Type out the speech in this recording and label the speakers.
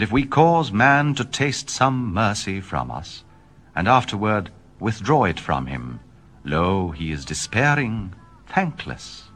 Speaker 1: And if we cause man to taste some mercy from us, and afterward withdraw it from him, lo, he is despairing, thankless,